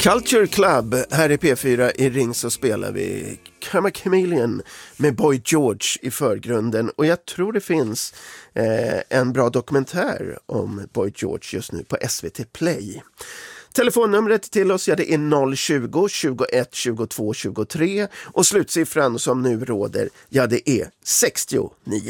Culture Club, här i P4 i Ring så spelar vi Karma Chameleon med Boy George i förgrunden. Och jag tror det finns en bra dokumentär om Boy George just nu på SVT Play. Telefonnumret till oss, det är 020 21 22 23 och slutsiffran som nu råder, det är 69.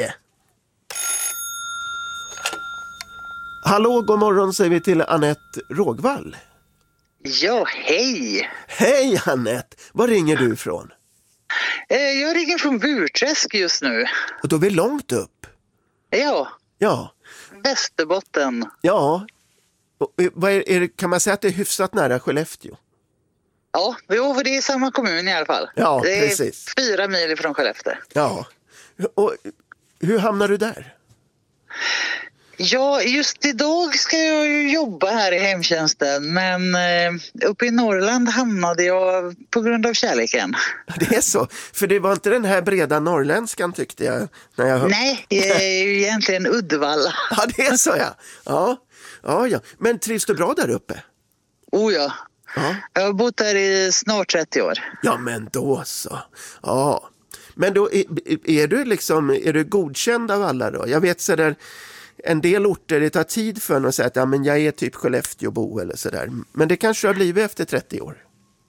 Hallå, god morgon säger vi till Annette Rågvall. Ja, hej! Hej Annette, var ringer du ifrån? Jag ringer från Burträsk just nu. Och då är vi långt upp. Ja, Västerbotten. Ja, och vad kan man säga att det är hyfsat nära Skellefteå? Ja, det är samma kommun i alla fall. Ja, det är precis. 4 mil från Skellefteå. Ja, och hur hamnar du där? Ja, just idag ska jag ju jobba här i hemtjänsten, men uppe i Norrland hamnade jag på grund av kärleken. Det är så, för det var inte den här breda norrländskan tyckte jag. När jag Nej, jag är ju egentligen Uddevalla. Ja, det är så ja. Men trivs du bra där uppe? Oh ja. Jag har bott där i snart 30 år. Ja, men då så. Ja. Men då är du godkänd av alla då? Jag vet så där, en del orter det tar tid för en att säga att men jag är typ Skellefteåbo eller sådär. Men det kanske har blivit efter 30 år.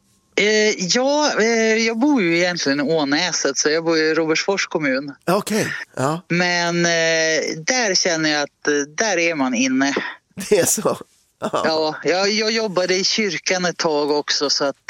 Jag bor ju egentligen i Ånäset, så jag bor i Robertsfors kommun. Okej, ja. Men där känner jag att där är man inne. Det är så? Ja, jag jobbade i kyrkan ett tag också, så att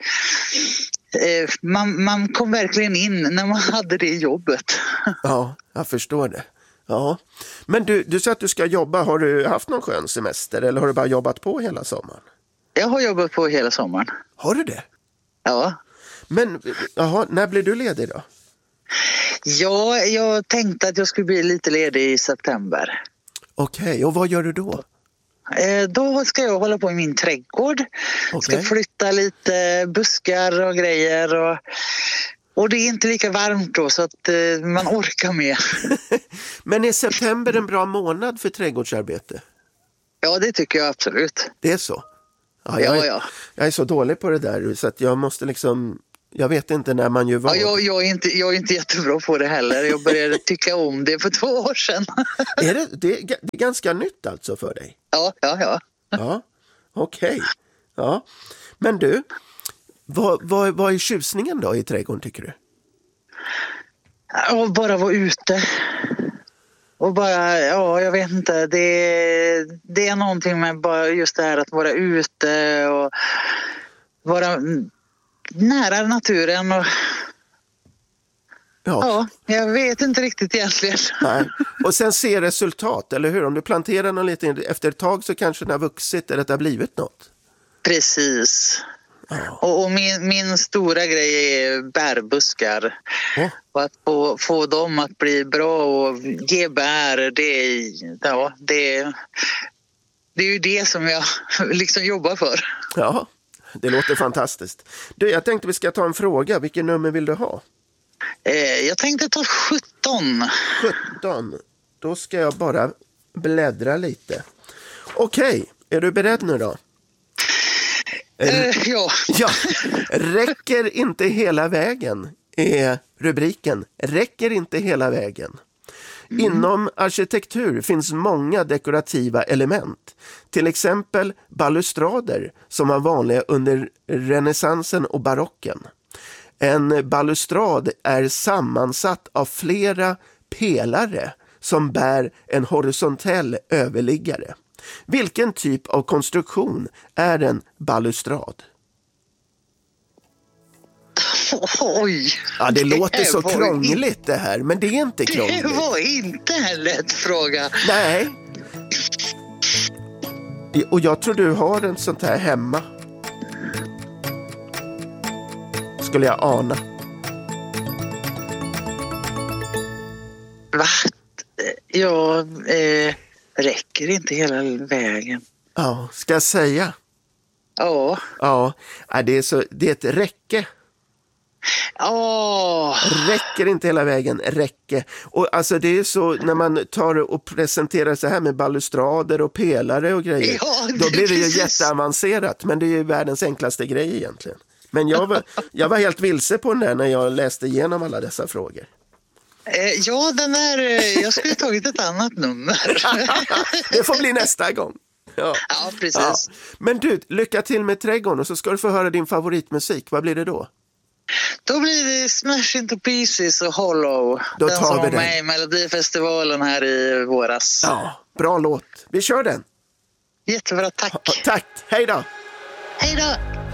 man kom verkligen in när man hade det jobbet. Ja, jag förstår det. Ja. Men du sa att du ska jobba. Har du haft någon skön semester eller har du bara jobbat på hela sommaren? Jag har jobbat på hela sommaren. Har du det? Ja. Men när blir du ledig då? Ja, jag tänkte att jag skulle bli lite ledig i september. Okej, och vad gör du då? Då ska jag hålla på i min trädgård. Ska flytta lite buskar och grejer och det är inte lika varmt då så att man orkar med. Men är september en bra månad för trädgårdsarbete? Ja, det tycker jag absolut. Det är så? Ja, jag är så dålig på det där så att jag måste jag vet inte när man gör vad. Ja, jag är inte jättebra på det heller. Jag började tycka om det för 2 år sedan. Det är ganska nytt alltså för dig? Ja. Ja, okej. Ja. Men du, vad är tjusningen då i trädgården tycker du? Och bara vara ute. Och bara, jag vet inte. Det är någonting med bara just det här att vara ute och vara nära naturen och jag vet inte riktigt egentligen. Nej. Och sen se resultat, eller hur? Om du planterar något lite efter ett tag så kanske det har vuxit eller det har blivit något. Precis. Och min stora grej är bärbuskar. Och att få dem att bli bra och ge bär, det är ju det som jag liksom jobbar för. Ja, det låter fantastiskt. Du, jag tänkte vi ska ta en fråga. Vilken nummer vill du ha? Jag tänkte ta 17. 17. Då ska jag bara bläddra lite. Okej, är du beredd nu då? Ja. Räcker inte hela vägen är rubriken. Räcker inte hela vägen. Inom arkitektur finns många dekorativa element. Till exempel balustrader som var vanliga under renässansen och barocken. En balustrad är sammansatt av flera pelare som bär en horisontell överliggare. Vilken typ av konstruktion är en balustrad? Oj! Ja, det låter så krångligt det här, men det är inte krångligt. Det var inte en lätt fråga. Nej. Och jag tror du har en sånt här hemma. Skulle jag ana. Va? Räcker inte hela vägen. Ja, ska jag säga? Ja. Ja, det är ett räcke. Räcker inte hela vägen, räcker. Och alltså det är så när man tar och presenterar så här med balustrader och pelare och grejer. Då blir det ju jätteavancerat, men det är ju världens enklaste grej egentligen. Men jag var helt vilse på den där när jag läste igenom alla dessa frågor. Ja, jag skulle tagit ett annat nummer. Det får bli nästa gång. Ja, precis. Ja. Men du, lycka till med trädgården och så ska du få höra din favoritmusik. Vad blir det då? Då blir det Smash Into Pieces och Hollow. Då den tar som vi var den. med i Melodifestivalen här i våras. Ja, bra låt. Vi kör den. Jättebra, tack. Tack, hej då. Hej då.